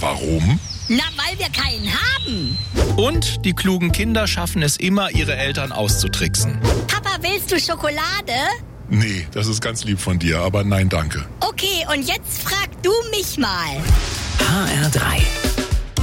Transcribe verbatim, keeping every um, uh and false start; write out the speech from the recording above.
warum? Na, weil wir keinen haben. Und die klugen Kinder schaffen es immer, ihre Eltern auszutricksen. Papa, willst du Schokolade? Nee, das ist ganz lieb von dir, aber nein, danke. Okay, und jetzt frag du mich mal. H R drei